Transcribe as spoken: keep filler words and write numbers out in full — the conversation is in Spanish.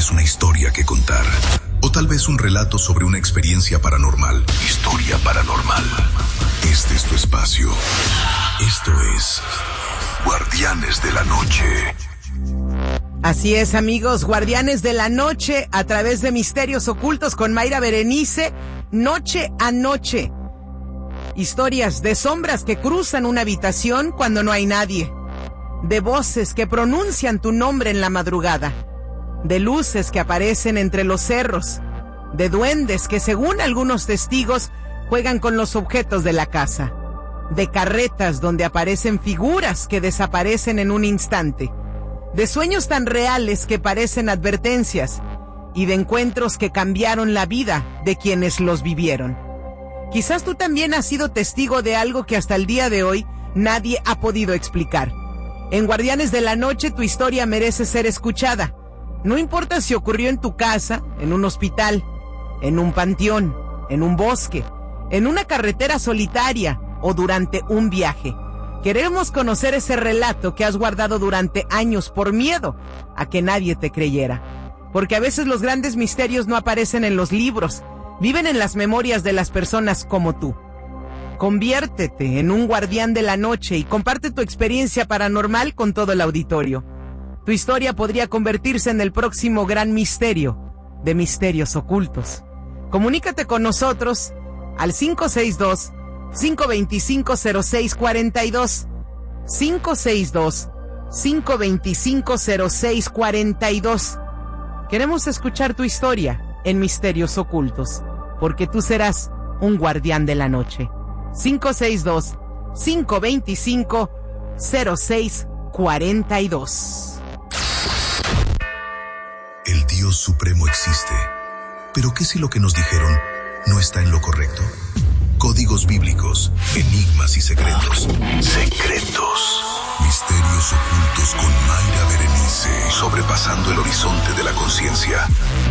tienes una historia que contar. O tal vez un relato sobre una experiencia paranormal. Historia paranormal. Este es tu espacio. Esto es Guardianes de la Noche. Así es, amigos, Guardianes de la Noche a través de Misterios Ocultos con Mayra Berenice, noche a noche. Historias de sombras que cruzan una habitación cuando no hay nadie, de voces que pronuncian tu nombre en la madrugada, de luces que aparecen entre los cerros, de duendes que, según algunos testigos, juegan con los objetos de la casa, de carretas donde aparecen figuras que desaparecen en un instante, de sueños tan reales que parecen advertencias y de encuentros que cambiaron la vida de quienes los vivieron. Quizás tú también has sido testigo de algo que hasta el día de hoy nadie ha podido explicar. En Guardianes de la Noche tu historia merece ser escuchada. No importa si ocurrió en tu casa, en un hospital, en un panteón, en un bosque, en una carretera solitaria o durante un viaje. Queremos conocer ese relato que has guardado durante años por miedo a que nadie te creyera. Porque a veces los grandes misterios no aparecen en los libros, viven en las memorias de las personas como tú. Conviértete en un guardián de la noche y comparte tu experiencia paranormal con todo el auditorio. Tu historia podría convertirse en el próximo gran misterio de Misterios Ocultos. Comunícate con nosotros al cinco seis dos, cinco dos cinco, cero seis cuatro dos, cinco seis dos, cinco dos cinco, cero seis cuatro dos. Queremos escuchar tu historia en Misterios Ocultos, porque tú serás un guardián de la noche. cinco seis dos, cinco dos cinco, cero seis cuatro dos. El Dios Supremo existe. ¿Pero qué si lo que nos dijeron no está en lo correcto? Códigos bíblicos, enigmas y secretos. Secretos. Misterios Ocultos con Mayra Berenice. Sobrepasando el horizonte de la conciencia.